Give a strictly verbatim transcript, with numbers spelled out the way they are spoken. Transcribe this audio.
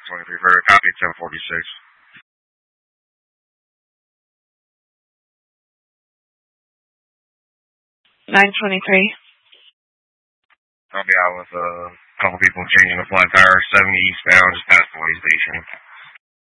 twenty-three for copy ten forty-six. nine twenty-three. I'll be out with uh, a couple people changing the flat tire, seventy eastbound, just past the way station.